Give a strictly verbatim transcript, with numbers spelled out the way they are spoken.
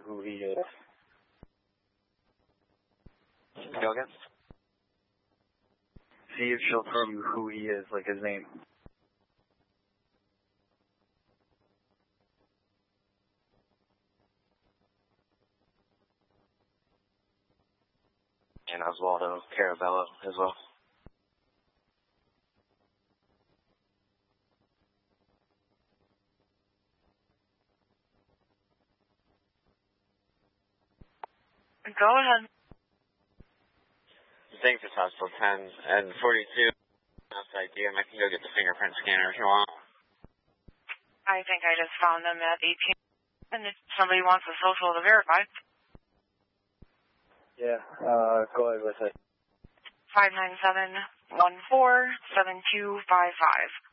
who he is. Go again? See if she'll tell you who he is, like his name. And Oswaldo Carabello as well. Go ahead. Thanks for Hospital ten and forty-two. Outside D M, I can go get the fingerprint scanner if you want. I think I just found them at eighteen. And if somebody wants a social to verify. Yeah, uh, go ahead with it. five nine seven, one four, seven two five five.